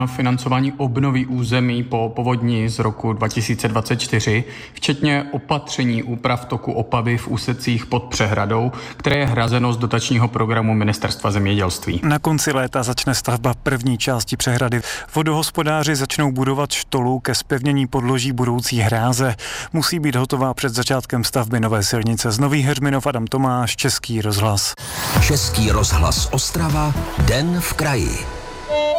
Financování obnovy území po povodni z roku 2024, včetně opatření úprav toku Opavy v úsecích pod přehradou, které je hrazeno z dotačního programu Ministerstva zemědělství. Na konci léta začne stavba první části přehrady. Vodohospodáři začnou budovat štolu ke zpevnění podloží budoucí hráze. Musí být hotová před začátkem stavby nové silnice. Z Nových Heřminov Adam Tomáš, Český rozhlas. Český rozhlas Ostrava, Den v kraji.